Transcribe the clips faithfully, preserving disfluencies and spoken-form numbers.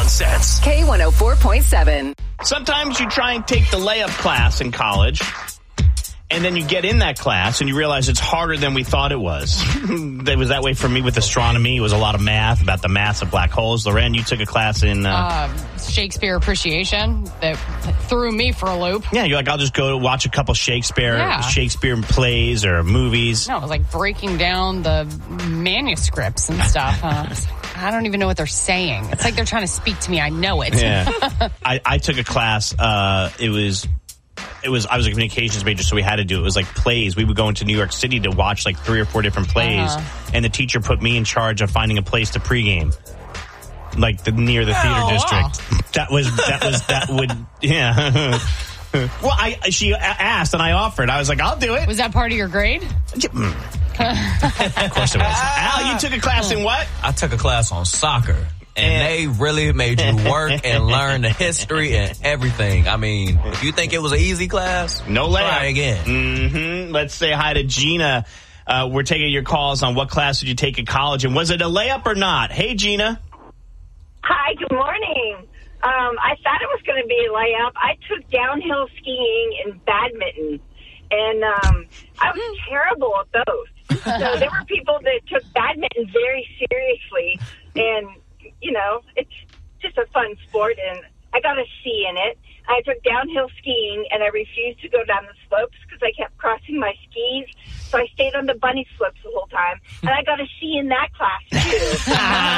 nonsense. K one oh four point seven. Sometimes you try and take the layup class in college, and then you get in that class and you realize it's harder than we thought it was. It was that way for me with astronomy. It was a lot of math about the mass of black holes. Loren, you took a class in... Uh, uh, Shakespeare appreciation that threw me for a loop. Yeah, you're like, I'll just go watch a couple Shakespeare, Yeah. Shakespeare plays or movies. No, it was like breaking down the manuscripts and stuff. Uh, it's like, I don't even know what they're saying. It's like they're trying to speak to me. I know it. Yeah. I, I took a class. Uh, it was... It was. I was a communications major, so we had to do it. It was like plays. We would go into New York City to watch like three or four different plays, uh-huh. and the teacher put me in charge of finding a place to pregame, like the near the theater oh, district. Wow. That was that was that would yeah. Well, I she asked and I offered. I was like, I'll do it. Was that part of your grade? Of course it was. Al, you took a class in what? I took a class on soccer. And they really made you work and learn the history and everything. I mean, if you think it was an easy class, no layup. Try again. Mm-hmm. Let's say hi to Gina. Uh, we're taking your calls on what class did you take in college, and was it a layup or not? Hey, Gina. Hi, good morning. Um, I thought it was going to be a layup. I took downhill skiing and badminton, and um, I was terrible at those. So there were people that took badminton very seriously, and you know, it's just a fun sport, and I got a C in it. I took downhill skiing, and I refused to go down the slopes because I kept crossing my skis, so I stayed on the bunny slopes the whole time, and I got a C in that class, too.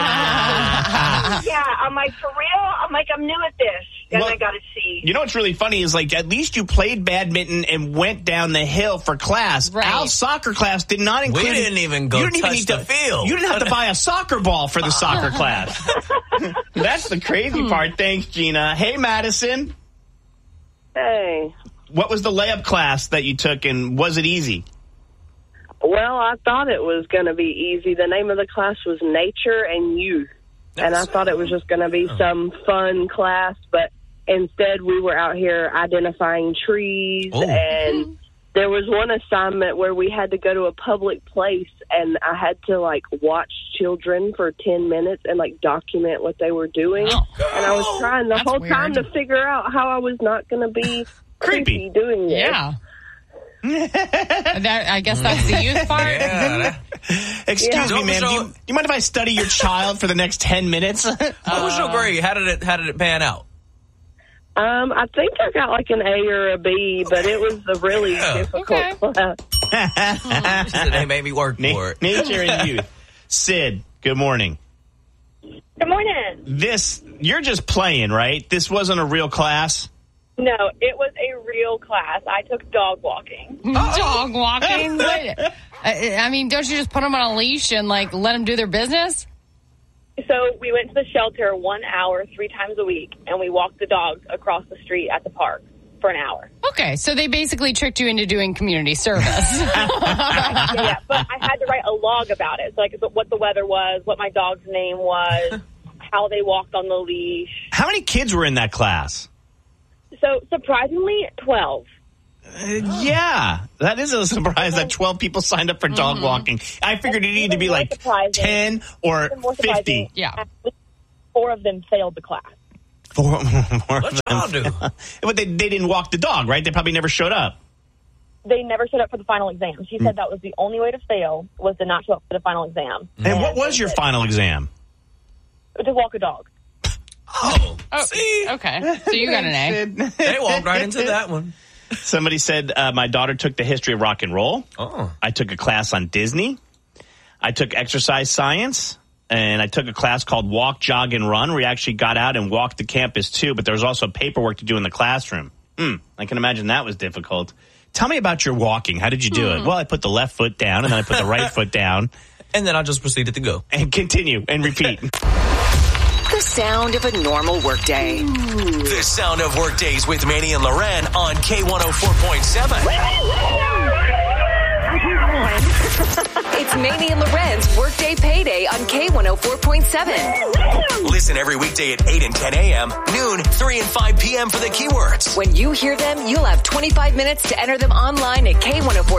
Yeah, I'm like, for real? I'm like, I'm new at this, and well, I got a C. You know what's really funny is, like, at least you played badminton and went down the hill for class. Right. Al's soccer class did not include... We didn't even go you didn't touch even need the to, field. You didn't have to buy a soccer ball for the soccer class. That's the crazy part. Thanks, Gina. Hey, Madison. Hey. What was the layup class that you took, and was it easy? Well, I thought it was going to be easy. The name of the class was Nature and Youth, and I thought it was just going to be some fun class, but instead we were out here identifying trees, Ooh. and there was one assignment where we had to go to a public place, and I had to, like, watch children for ten minutes and, like, document what they were doing, oh. and I was trying the That's whole weird. time to figure out how I was not going to be creepy doing this. Yeah. that, I guess that's the youth part. Yeah, that, Excuse Yeah. me, man. Do you, you mind if I study your child for the next ten minutes? what was your grade? How did it How did it pan out? Um, I think I got like an A or a B, but it was a really Yeah. difficult Okay. class. She said they made me work Na- for it. Nature and Youth. Sid, good morning. Good morning. This, you're just playing, right? This wasn't a real class? No, it was a real class. I took dog walking. Dog walking. What? I, I mean, don't you just put them on a leash and, like, let them do their business? So we went to the shelter one hour, three times a week, and we walked the dogs across the street at the park for an hour. Okay, so they basically tricked you into doing community service. yeah, yeah, but I had to write a log about it. So, like, what the weather was, what my dog's name was, how they walked on the leash. How many kids were in that class? So, surprisingly, twelve. Uh, yeah, that is a surprise that twelve people signed up for dog Mm-hmm. walking. I figured it'd either be like ten or Even more fifty. surprising, Yeah. at least four of them failed the class. Four more What of y'all them. do? But they, they didn't walk the dog, right? They probably never showed up. They never showed up for the final exam. She said that was the only way to fail, was to not show up for the final exam. And what was your final exam? To walk a dog. Oh, Oh, see? okay. So you got an A. They walked right into that one. Somebody said uh, my daughter took the history of rock and roll. Oh. I took a class on Disney. I took exercise science. And I took a class called Walk, Jog, and Run, where we actually got out and walked the campus, too. But there was also paperwork to do in the classroom. Hmm, I can imagine that was difficult. Tell me about your walking. How did you do Hmm. it? Well, I put the left foot down, and then I put the right foot down. And then I just proceeded to go. And continue and repeat. The sound of a normal workday. The sound of workdays with Manny and Loren on K one oh four point seven. It's Manny and Loren's Workday Payday on K one oh four point seven. Listen every weekday at eight and ten a.m., noon, three and five p.m. for the keywords. When you hear them, you'll have twenty-five minutes to enter them online at K one oh four